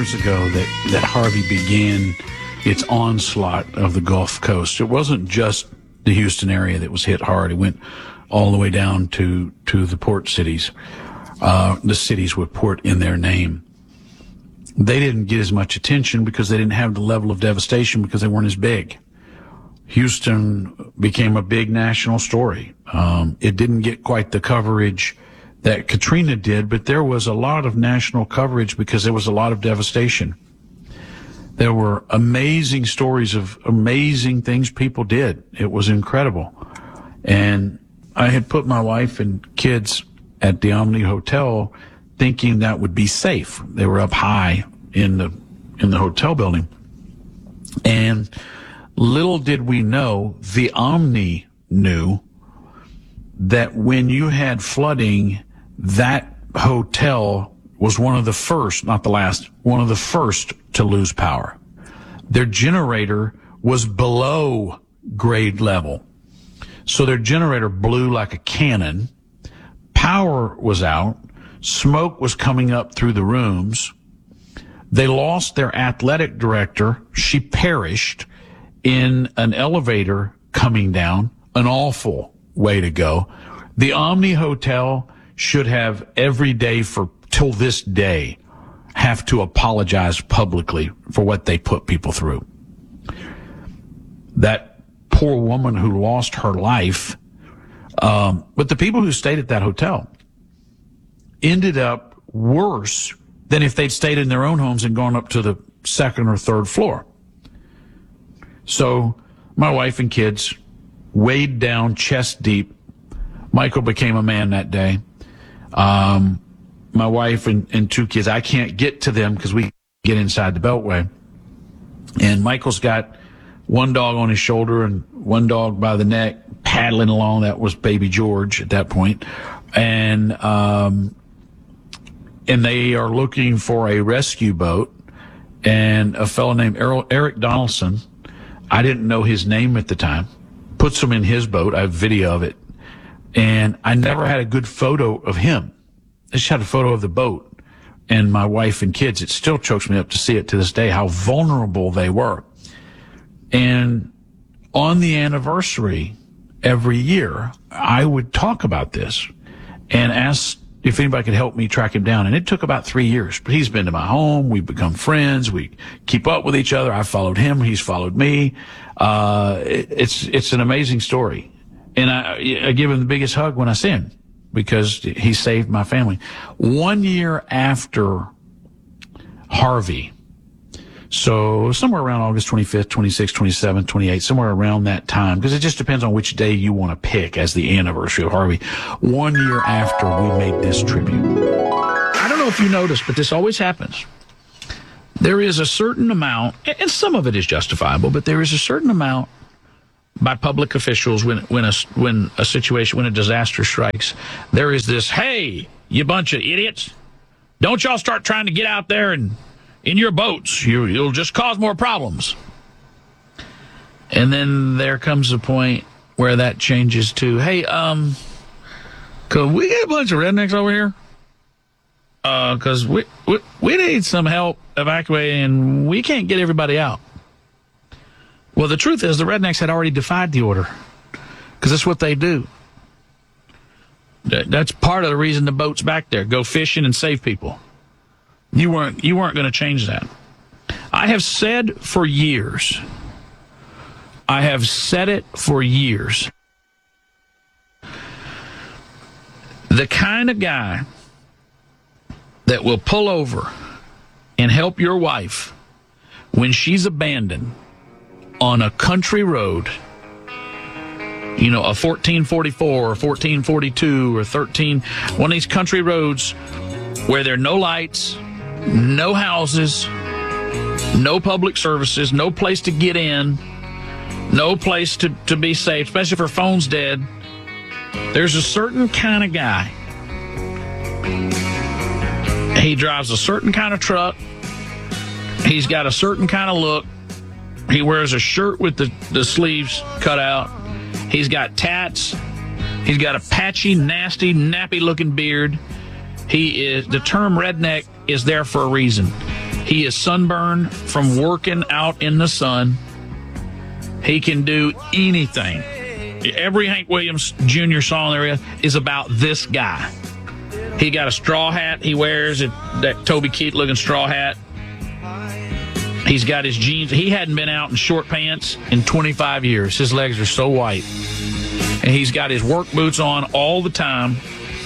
years ago that Harvey began its onslaught of the Gulf Coast. It wasn't just the Houston area that was hit hard. It went all the way down to the port cities, the cities with port in their name. They didn't get as much attention because they didn't have the level of devastation because they weren't as big. Houston became a big national story. It didn't get quite the coverage that Katrina did, but there was a lot of national coverage because there was a lot of devastation. There were amazing stories of amazing things people did. It was incredible. And I had put my wife and kids at the Omni Hotel thinking that would be safe. They were up high in the hotel building. And little did we know, the Omni knew that when you had flooding, that hotel was one of the first, not the last, one of the first to lose power. Their generator was below grade level. So their generator blew like a cannon. Power was out. Smoke was coming up through the rooms. They lost their athletic director. She perished in an elevator coming down. An awful way to go. The Omni Hotel should have every day till this day have to apologize publicly for what they put people through. That poor woman who lost her life, but the people who stayed at that hotel ended up worse than if they'd stayed in their own homes and gone up to the second or third floor. So my wife and kids weighed down chest deep. Michael became a man that day. My wife and two kids, I can't get to them because we get inside the Beltway. And Michael's got one dog on his shoulder and one dog by the neck paddling along. That was baby George at that point. And they are looking for a rescue boat, and a fellow named Eric Donaldson, I didn't know his name at the time, puts him in his boat. I have video of it. And I never had a good photo of him. I just had a photo of the boat and my wife and kids. It still chokes me up to see it to this day, how vulnerable they were. And on the anniversary every year, I would talk about this and ask if anybody could help me track him down. And it took about 3 years, but he's been to my home. We've become friends. We keep up with each other. I followed him. He's followed me. It's an amazing story. And I give him the biggest hug when I see him because he saved my family. 1 year after Harvey, so somewhere around August 25th, 26th, 27th, 28th, somewhere around that time, because it just depends on which day you want to pick as the anniversary of Harvey. 1 year after we made this tribute. I don't know if you noticed, but this always happens. There is a certain amount, and some of it is justifiable, but there is a certain amount by public officials when a disaster strikes. There is this, hey, you bunch of idiots, don't y'all start trying to get out there and in your boats. You'll just cause more problems. And then there comes a point where that changes to, hey, could we get a bunch of rednecks over here? Because we need some help evacuating, and we can't get everybody out. Well, the truth is the rednecks had already defied the order because that's what they do. That's part of the reason the boat's back there. Go fishing and save people. You weren't going to change that. I have said for years, the kind of guy that will pull over and help your wife when she's abandoned on a country road, a 1444 or 1442 or 13, one of these country roads where there are no lights, no houses, no public services, no place to get in, no place to be safe, especially if her phone's dead. There's a certain kind of guy. He drives a certain kind of truck. He's got a certain kind of look. He wears a shirt with the sleeves cut out. He's got tats. He's got a patchy, nasty, nappy-looking beard. The term redneck is there for a reason. He is sunburned from working out in the sun. He can do anything. Every Hank Williams Jr. song there is about this guy. He got a straw hat he wears, that Toby Keith looking straw hat. He's got his jeans. He hadn't been out in short pants in 25 years. His legs are so white. And he's got his work boots on all the time.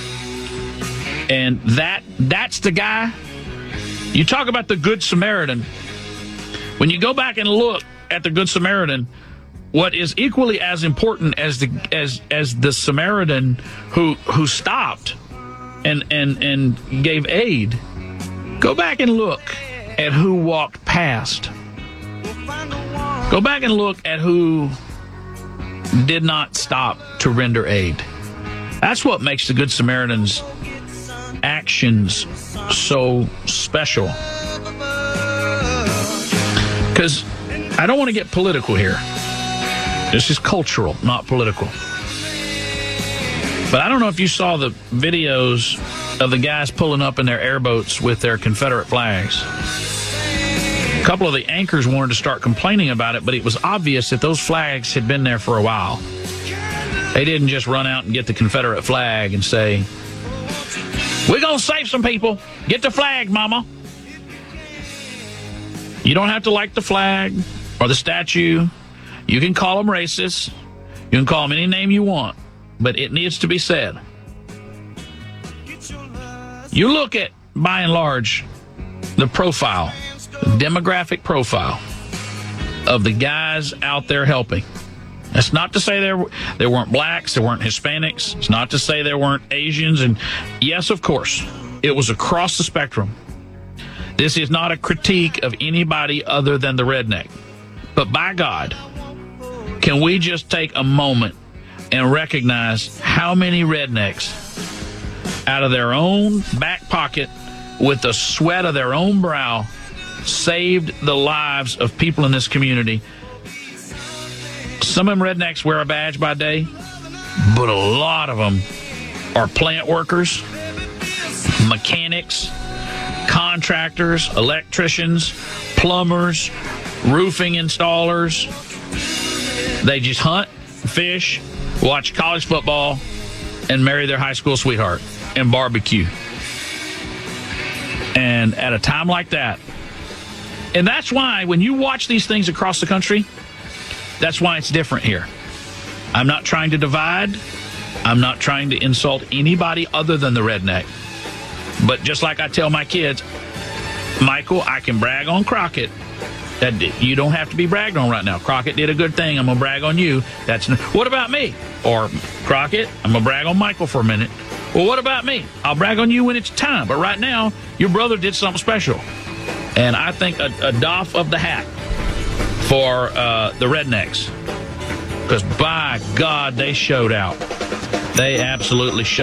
And that's the guy. You talk about the Good Samaritan. When you go back and look at the Good Samaritan, what is equally as important as the Samaritan who stopped and gave aid, go back and look at who walked past. Go back and look at who did not stop to render aid. That's what makes the Good Samaritan's actions so special. Because I don't want to get political here. This is cultural, not political. But I don't know if you saw the videos of the guys pulling up in their airboats with their Confederate flags. A couple of the anchors wanted to start complaining about it, but it was obvious that those flags had been there for a while. They didn't just run out and get the Confederate flag and say, "We're going to save some people. Get the flag, mama." You don't have to like the flag or the statue. You can call them racist. You can call them any name you want, but it needs to be said. You look at, by and large, the profile, the demographic profile of the guys out there helping. That's not to say there weren't blacks, there weren't Hispanics. It's not to say there weren't Asians. And yes, of course, it was across the spectrum. This is not a critique of anybody other than the redneck. But by God, can we just take a moment and recognize how many rednecks out of their own back pocket with the sweat of their own brow saved the lives of people in this community. Some of them rednecks wear a badge by day, but a lot of them are plant workers, mechanics, contractors, electricians, plumbers, roofing installers. They just hunt, fish, watch college football, and marry their high school sweetheart and barbecue. And at a time like that, and that's why when you watch these things across the country, that's why it's different here. I'm not trying to divide. I'm not trying to insult anybody other than the redneck. But just like I tell my kids, Michael, I can brag on Crockett. That you don't have to be bragged on right now. Crockett did a good thing. I'm going to brag on you. What about me? Or Crockett, I'm going to brag on Michael for a minute. Well, what about me? I'll brag on you when it's time. But right now, your brother did something special. And I think a doff of the hat for the rednecks. Because by God, they showed out. They absolutely showed out.